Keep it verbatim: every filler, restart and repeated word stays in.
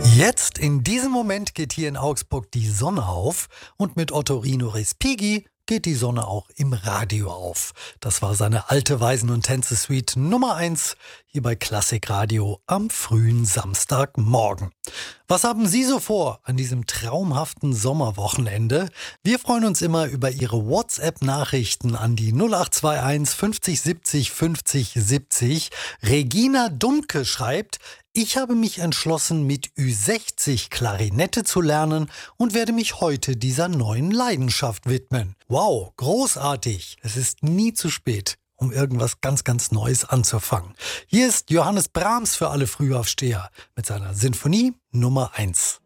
Jetzt, in diesem Moment, geht hier in Augsburg die Sonne auf und mit Ottorino Respighi geht die Sonne auch im Radio auf. Das war seine alte Weisen- und Tänze-Suite Nummer eins hier bei Klassikradio am frühen Samstagmorgen. Was haben Sie so vor an diesem traumhaften Sommerwochenende? Wir freuen uns immer über Ihre WhatsApp-Nachrichten an die null acht zwei eins fünfzig siebzig fünfzig siebzig. Regina Dumke schreibt: Ich habe mich entschlossen, mit Ü sechzig Klarinette zu lernen und werde mich heute dieser neuen Leidenschaft widmen. Wow, großartig. Es ist nie zu spät, um irgendwas ganz, ganz Neues anzufangen. Hier ist Johannes Brahms für alle Frühaufsteher mit seiner Sinfonie Nummer eins.